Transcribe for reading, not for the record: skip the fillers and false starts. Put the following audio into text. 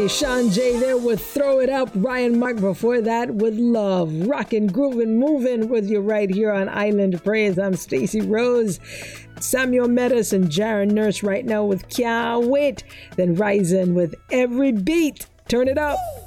J. Sean J there with Throw It Up. Ryan Mark before that with Love. Rockin', groovin', movin' with you right here on Island Praise. I'm Stacey Rose. Samuel Metis and Jaron Nurse right now with Can't Wait. Then Ryzen with Every Beat. Turn it up.